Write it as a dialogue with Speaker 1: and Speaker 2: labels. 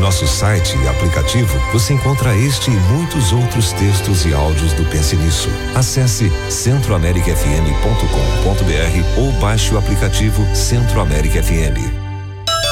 Speaker 1: nosso site e aplicativo você encontra este e muitos outros textos e áudios do Pense Nisso. Acesse centroamericafm.com.br ou baixe o aplicativo Centro América FM.